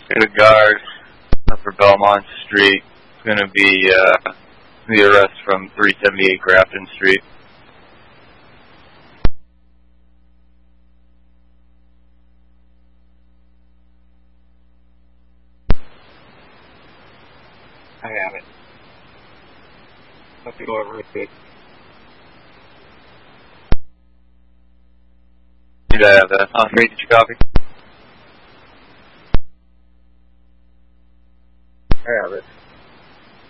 Got a guard up for Belmont Street. It's going to be the arrest from 378 Grafton Street. I have it. Let's go over it. Did I have that? Did you copy?